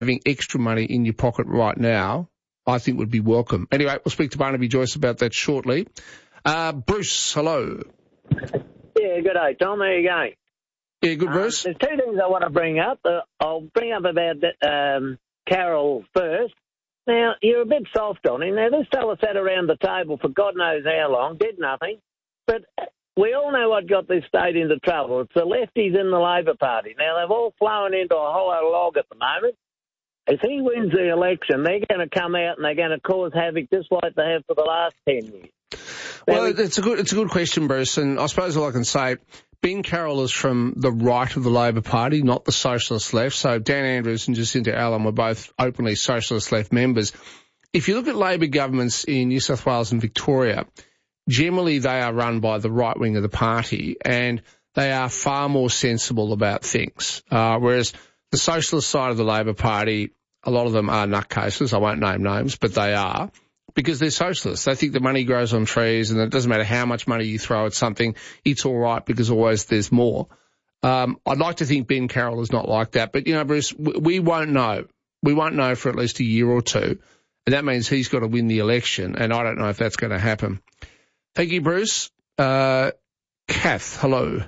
having extra money in your pocket right now, I think would be welcome. Anyway, we'll speak to Barnaby Joyce about that shortly. Bruce, hello. Yeah, good day, Tom. How are you going? Yeah, good, Bruce. There's two things I want to bring up. I'll bring up about Carroll first. Now, you're a bit soft on him. Now, this fella sat around the table for God knows how long, did nothing. But we all know what got this state into trouble. It's the lefties in the Labor Party. Now, they've all flown into a hollow log at the moment. If he wins the election, they're going to come out and they're going to cause havoc just like they have for the last 10 years. Well, it's a good question, Bruce, and I suppose all I can say, Ben Carroll is from the right of the Labor Party, not the socialist left. So Dan Andrews and Jacinta Allen were both openly socialist left members. If you look at Labor governments in New South Wales and Victoria, generally they are run by the right wing of the party, and they are far more sensible about things. Whereas the socialist side of the Labor Party, a lot of them are nutcases. I won't name names, but they are. Because they're socialists. They think the money grows on trees and it doesn't matter how much money you throw at something, it's all right because always there's more. I'd like to think Ben Carroll is not like that. But, you know, Bruce, we won't know. We won't know for at least a year or two. And that means he's got to win the election. And I don't know if that's going to happen. Thank you, Bruce. Kath, hello.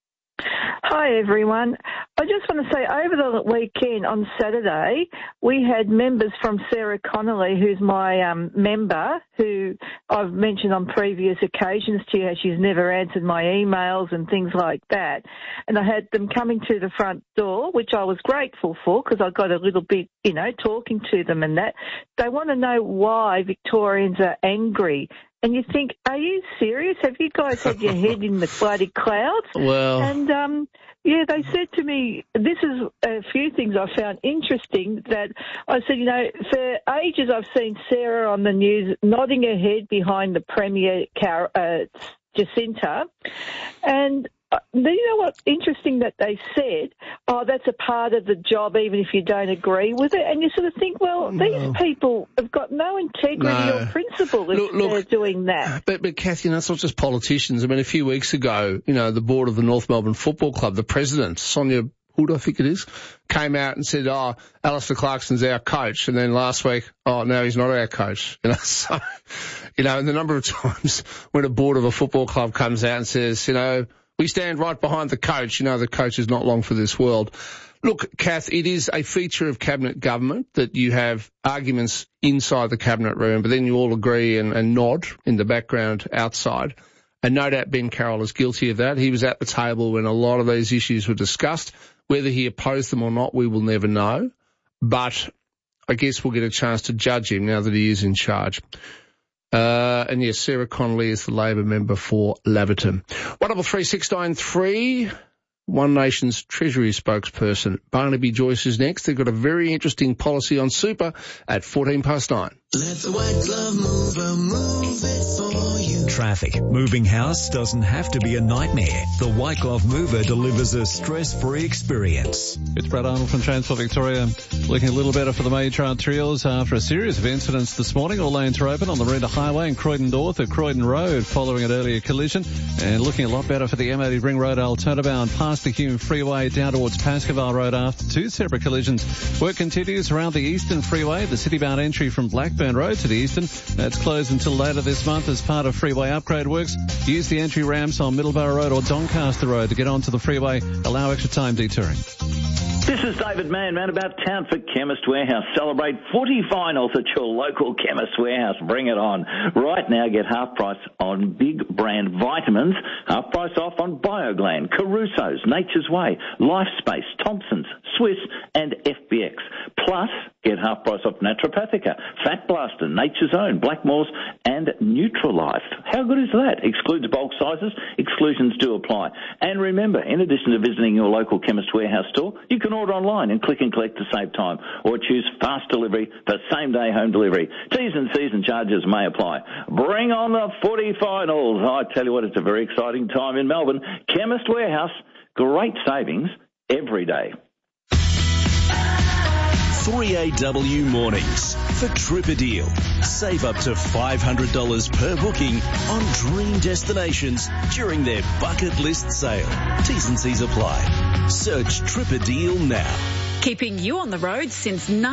Hi, everyone. I just want to say, over the weekend on Saturday, we had members from Sarah Connolly, who's my member, who I've mentioned on previous occasions to you how she's never answered my emails and things like that. And I had them coming to the front door, which I was grateful for because I got a little bit, you know, talking to them and that. They want to know why Victorians are angry. And you think, are you serious? Have you guys had your head in the bloody clouds? Well. And, yeah, they said to me, this is a few things I found interesting that I said, you know, for ages I've seen Sarah on the news nodding her head behind the Premier, Jacinta. And you know what? Interesting that they said, oh, that's a part of the job, even if you don't agree with it. And you sort of think, well, these people have got no integrity or principle if they're doing that. But Kath, you know, it's not just politicians. I mean, a few weeks ago, you know, the board of the North Melbourne Football Club, the president, Sonia Hood, I think it is, came out and said, oh, Alistair Clarkson's our coach. And then last week, oh, no, he's not our coach. You know, so, you know, and the number of times when a board of a football club comes out and says, you know, we stand right behind the coach. You know, the coach is not long for this world. Look, Kath, it is a feature of cabinet government that you have arguments inside the cabinet room, but then you all agree and nod in the background outside. And no doubt Ben Carroll is guilty of that. He was at the table when a lot of these issues were discussed. Whether he opposed them or not, we will never know. But I guess we'll get a chance to judge him now that he is in charge. And yes, Sarah Connolly is the Labor member for Laverton. 133693, One Nation's Treasury spokesperson Barnaby Joyce is next. They've got a very interesting policy on super at 9:14. Let the white glove mover move it for you. Traffic. Moving house doesn't have to be a nightmare. The White Glove Mover delivers a stress-free experience. It's Brad Arnold from Transport Victoria. Looking a little better for the major arterials after a series of incidents this morning. All lanes are open on the Rita Highway in Croydon North at Croydon Road following an earlier collision. And looking a lot better for the M80 Ring Road Altona bound past the Hume Freeway down towards Pascoval Road after two separate collisions. Work continues around the Eastern Freeway, the city-bound entry from Blackburn Road to the Eastern. That's closed until later this month as part of freeway upgrade works. Use the entry ramps on Middleborough Road or Doncaster Road to get onto the freeway. Allow extra time detouring. This is David Mann, about town for Chemist Warehouse. Celebrate footy finals at your local Chemist Warehouse. Bring it on. Right now, get half price on big brand vitamins, half price off on BioGland, Caruso's, Nature's Way, LifeSpace, Thompson's, Swiss, and FBX. Plus, get half price off Naturopathica, Fat Blaster, Nature's Own, Blackmores, and Nutrilife. How good is that? Excludes bulk sizes. Exclusions do apply. And remember, in addition to visiting your local Chemist Warehouse store, you can order online and click and collect to save time, or choose fast delivery for same-day home delivery. T's and C's and charges may apply. Bring on the footy finals. I tell you what, it's a very exciting time in Melbourne. Chemist Warehouse, great savings every day. 3AW Mornings for Tripper Deal. Save up to $500 per booking on dream destinations during their bucket list sale. T's and C's apply. Search Tripper Deal now. keeping you on the road since